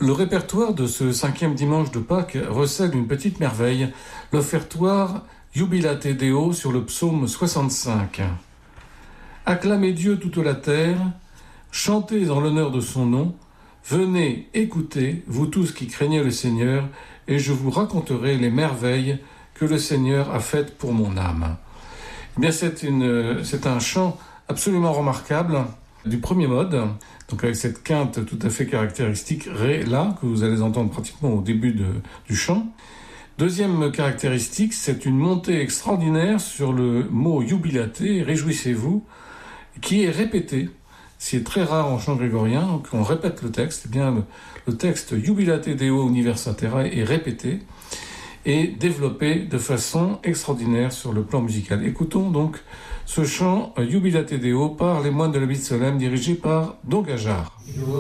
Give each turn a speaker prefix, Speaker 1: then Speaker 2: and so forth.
Speaker 1: Le répertoire de ce 5e dimanche de Pâques recèle une petite merveille, l'offertoire Jubilate Deo sur le psaume 65. Acclamez Dieu toute la terre, chantez en l'honneur de son nom, venez, écoutez, vous tous qui craignez le Seigneur, et je vous raconterai les merveilles que le Seigneur a faites pour mon âme. Eh bien, c'est un chant absolument remarquable du premier mode, donc avec cette quinte tout à fait caractéristique, Ré, La, que vous allez entendre pratiquement au début du chant. Deuxième caractéristique, c'est une montée extraordinaire sur le mot Jubilate, réjouissez-vous, qui est répété. C'est très rare en chant grégorien, donc on répète le texte. Eh bien, le texte Jubilate Deo Universa Terrae est répété et développé de façon extraordinaire sur le plan musical. Écoutons donc ce chant Jubilate Deo par les moines de la Solem dirigé par Don Gajar.